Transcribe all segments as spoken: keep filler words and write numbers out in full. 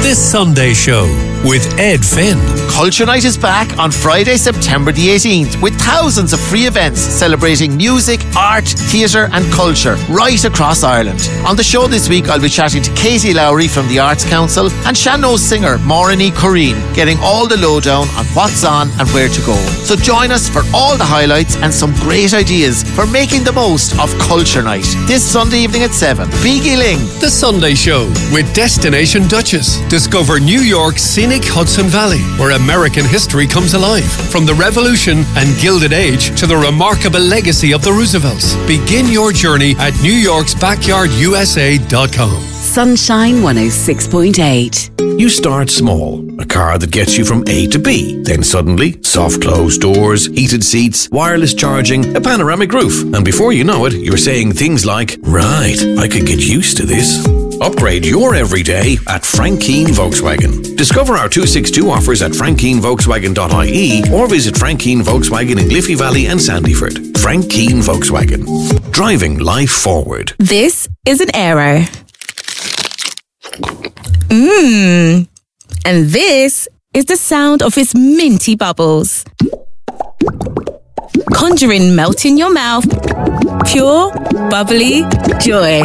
This Sunday Show with Ed Finn. Culture Night is back on Friday, September the eighteenth, with thousands of free events celebrating music, art, theatre and culture right across Ireland. On the show this week, I'll be chatting to Katie Lowry from the Arts Council and Shannon singer Maureen Corrine, getting all the lowdown on what's on and where to go. So join us for all the highlights and some great ideas for making the most of Culture Night. This Sunday evening at seven. Biggie Ling. The Sunday Show with Destination Duchess. Discover New York's scenic Hudson Valley, where American history comes alive. From the Revolution and Gilded Age to the remarkable legacy of the Roosevelts. Begin your journey at new yorks backyard u s a dot com. Sunshine one oh six point eight. You start small. A car that gets you from A to B. Then suddenly, soft closed doors, heated seats, wireless charging, a panoramic roof. And before you know it, you're saying things like, right, I could get used to this. Upgrade your everyday at Frank Keane Volkswagen. Discover our two sixty-two offers at frank keane volkswagen dot i e or visit Frank Keane Volkswagen in Liffey Valley and Sandyford. Frank Keane Volkswagen. Driving life forward. This is an Aero. Mmm. And this is the sound of its minty bubbles. Conjuring melt in your mouth. Pure, bubbly joy.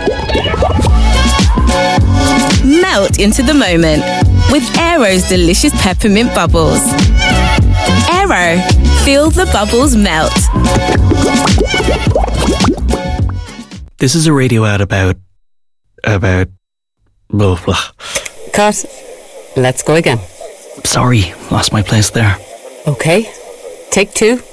Melt into the moment with Aero's delicious peppermint bubbles. Aero, feel the bubbles melt. This is a radio ad about... about... blah, blah. Cut. Let's go again. Sorry, lost my place there. Okay. Take two.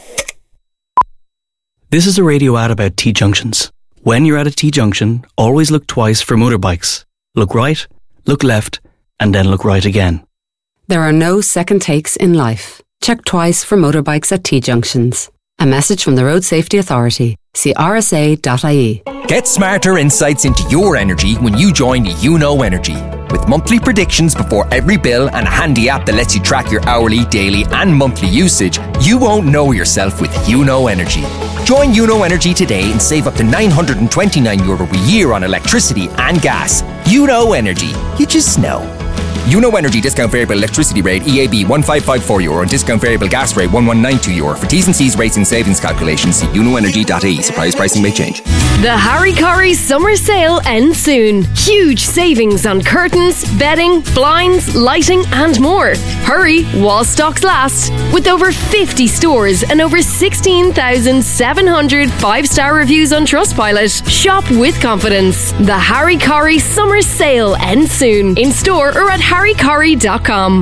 This is a radio ad about T-junctions. When you're at a T-junction, always look twice for motorbikes. Look right, look left, and then look right again. There are no second takes in life. Check twice for motorbikes at T-junctions. A message from the Road Safety Authority. See r s a dot i e. Get smarter insights into your energy when you join You Know Energy. With monthly predictions before every bill and a handy app that lets you track your hourly, daily and monthly usage, you won't know yourself with You Know Energy. Join You Know Energy today and save up to nine hundred twenty-nine euro a year on electricity and gas. You Know Energy. You just know. You Know Energy discount variable electricity rate E A B one five five four euro and discount variable gas rate one one nine two euro. For T's and C's rates and savings calculations, see you know energy dot i e. Surprise pricing may change. The Harry Corry summer sale ends soon. Huge savings on curtains, bedding, blinds, lighting and more. Hurry while stocks last. With over fifty stores and over sixteen thousand seven hundred five-star reviews on Trustpilot, shop with confidence. The Harry Corry summer sale ends soon. In store or at harry corry dot com.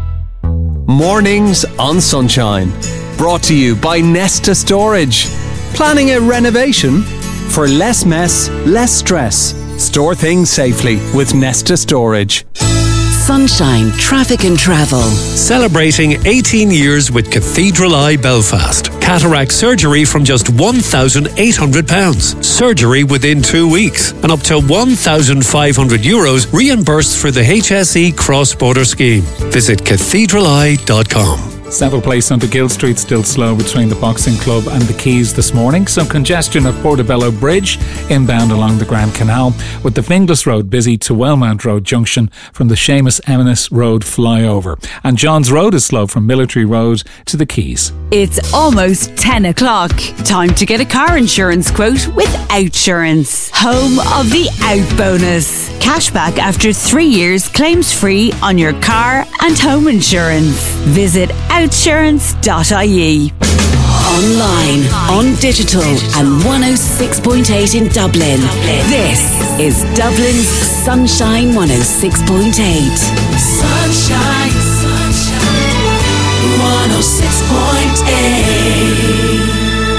Mornings on Sunshine. Brought to you by Nesta Storage. Planning a renovation? For less mess, less stress. Store things safely with Nesta Storage. Sunshine, traffic and travel. Celebrating eighteen years with Cathedral Eye Belfast. Cataract surgery from just one thousand eight hundred pounds. Surgery within two weeks. And up to one thousand five hundred euros reimbursed for the H S E cross-border scheme. Visit cathedral eye dot com. Seville Place under Gill Street still slow between the Boxing Club and the Quays this morning. Some congestion at Portobello Bridge inbound along the Grand Canal, with the Finglas Road busy to Wellmount Road junction from the Seamus Eminus Road flyover. And Johns Road is slow from Military Road to the Quays. It's almost ten o'clock. Time to get a car insurance quote with Outsurance. Home of the Out Bonus. Cashback after three years claims free on your car and home insurance. Visit outsurance dot i e. Online, on digital and one oh six point eight in Dublin. This is Dublin's Sunshine one oh six point eight. Sunshine, sunshine, one oh six point eight.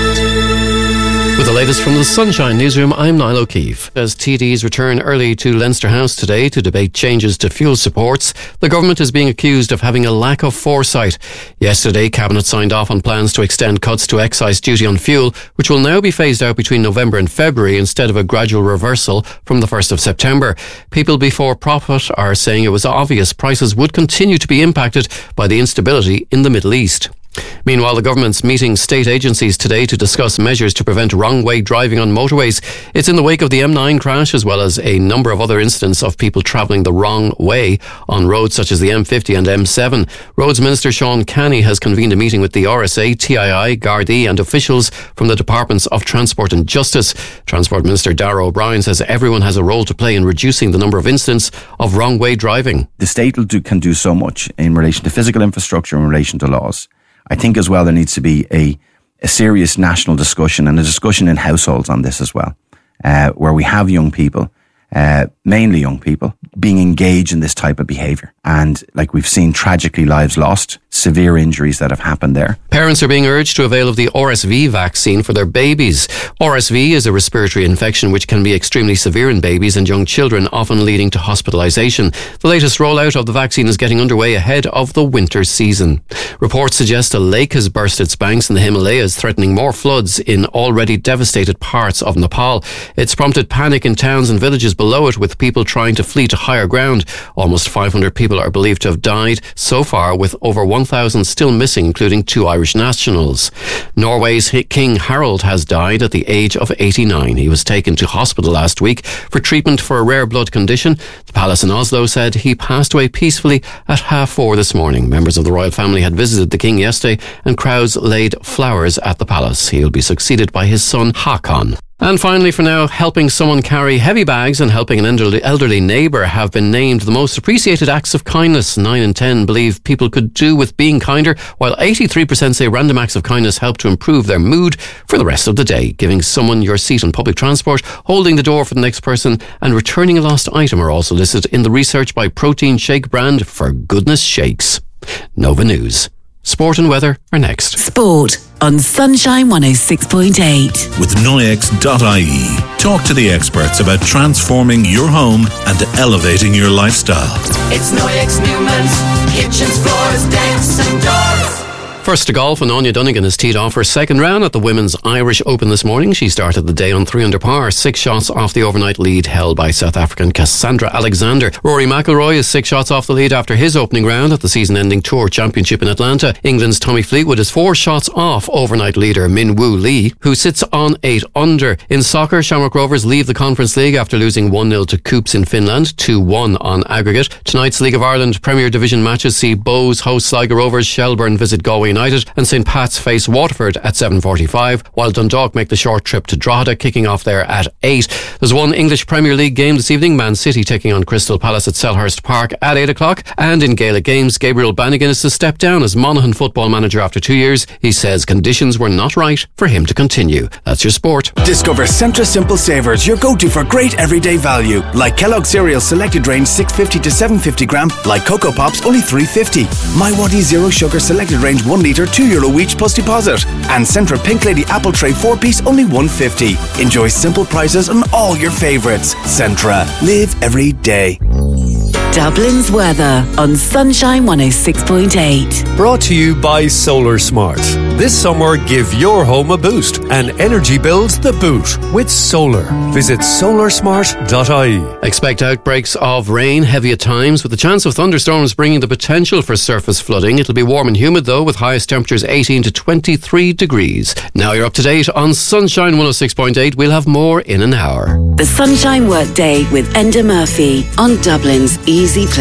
With the latest from the Sunshine Newsroom, I'm Niall O'Keefe. As T Ds return early to Leinster House today to debate changes to fuel supports, the government is being accused of having a lack of foresight. Yesterday, Cabinet signed off on plans to extend cuts to excise duty on fuel, which will now be phased out between November and February instead of a gradual reversal from the first of September. People before profit are saying it was obvious prices would continue to be impacted by the instability in the Middle East. Meanwhile, the government's meeting state agencies today to discuss measures to prevent wrong-way driving on motorways. It's in the wake of the M nine crash, as well as a number of other incidents of people travelling the wrong way on roads such as the M fifty and M seven. Roads Minister Sean Canny has convened a meeting with the R S A, T I I, Gardaí and officials from the Departments of Transport and Justice. Transport Minister Darragh O'Brien says everyone has a role to play in reducing the number of incidents of wrong-way driving. The state will do, can do so much in relation to physical infrastructure, in relation to laws. I think as well there needs to be a, a serious national discussion and a discussion in households on this as well, uh, where we have young people, uh, mainly young people, being engaged in this type of behaviour. And like we've seen, tragically lives lost, severe injuries that have happened there. Parents are being urged to avail of the R S V vaccine for their babies. R S V is a respiratory infection which can be extremely severe in babies and young children, often leading to hospitalisation. The latest rollout of the vaccine is getting underway ahead of the winter season. Reports suggest a lake has burst its banks in the Himalayas, threatening more floods in already devastated parts of Nepal. It's prompted panic in towns and villages below it, with people trying to flee to higher ground. Almost five hundred people are believed to have died so far, with over one thousand still missing, including two Irish nationals. Norway's King Harald has died at the age of eighty-nine. He was taken to hospital last week for treatment for a rare blood condition. The palace in Oslo said he passed away peacefully at half four this morning. Members of the royal family had visited the king yesterday and crowds laid flowers at the palace. He will be succeeded by his son Haakon. And finally, for now, helping someone carry heavy bags and helping an elderly, elderly neighbour have been named the most appreciated acts of kindness. Nine in ten believe people could do with being kinder, while eighty-three percent say random acts of kindness help to improve their mood for the rest of the day. Giving someone your seat on public transport, holding the door for the next person, and returning a lost item are also listed in the research by protein shake brand For Goodness Shakes. Nova News. Sport and weather are next. Sport on Sunshine one oh six point eight. With Noyex dot I E. Talk to the experts about transforming your home and elevating your lifestyle. It's Noyex Newman's kitchens, floors, decks and doors. First to golf, and Anya Dunnigan is teed off her second round at the Women's Irish Open this morning. She started the day on three under par, six shots off the overnight lead held by South African Cassandra Alexander. Rory McIlroy is six shots off the lead after his opening round at the season-ending Tour Championship in Atlanta. England's Tommy Fleetwood is four shots off overnight leader Min Woo Lee, who sits on eight under. In soccer, Shamrock Rovers leave the Conference League after losing one nil to Coops in Finland, two one on aggregate. Tonight's League of Ireland Premier Division matches see Bows host Sligo Rovers, Shelbourne visit Galway United, and St Pat's face Waterford at seven forty-five, while Dundalk make the short trip to Drogheda, kicking off there at eight. There's one English Premier League game this evening, Man City taking on Crystal Palace at Selhurst Park at eight o'clock, and in Gaelic games, Gabriel Bannigan is to step down as Monaghan football manager after two years. He says conditions were not right for him to continue. That's your sport. Discover Centra Simple Savers, your go-to for great everyday value, like Kellogg cereal selected range six fifty to seven fifty gram, like Cocoa Pops only three fifty, My Waddy Zero Sugar selected range one litre two euro each plus deposit, and Centra Pink Lady Apple Tray four piece only one fifty. Enjoy simple prices on all your favourites. Centra, live every day. Dublin's weather on Sunshine one oh six point eight. Brought to you by Solar Smart. This summer, give your home a boost and energy bills the boot with solar. Visit solar smart dot I E. Expect outbreaks of rain, heavy at times, with the chance of thunderstorms bringing the potential for surface flooding. It'll be warm and humid though, with highest temperatures eighteen to twenty-three degrees. Now you're up to date on Sunshine one oh six point eight. We'll have more in an hour. The Sunshine Workday with Enda Murphy on Dublin's Easy Place.